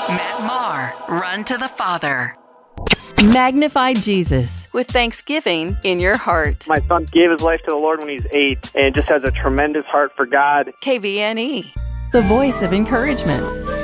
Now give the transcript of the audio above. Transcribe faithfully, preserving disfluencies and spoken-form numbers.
Matt Maher, Run to the Father. Magnify Jesus with thanksgiving in your heart. My son gave his life to the Lord when he was eight and just has a tremendous heart for God. K V N E, the voice of encouragement.